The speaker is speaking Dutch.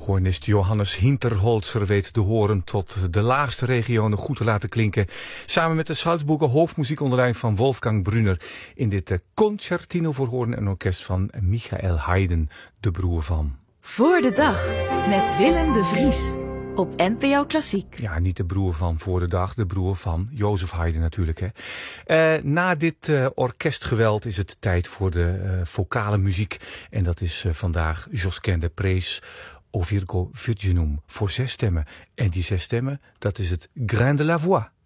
Hoornist Johannes Hinterholzer weet de hoorn tot de laagste regionen goed te laten klinken. Samen met de Salzburger hoofdmuziek onder leiding van Wolfgang Brunner in dit concertino voor hoorn en orkest van Michael Haydn, de broer van. Voor de dag met Willem de Vries op NPO Klassiek. Ja, niet de broer van Voor de Dag, de broer van Joseph Haydn natuurlijk. Hè. Na dit orkestgeweld is het tijd voor de vocale muziek. En dat is vandaag Josquin de Prees, O Virgo Virginum, voor 6 stemmen. En die 6 stemmen, dat is het Grain de la Voix.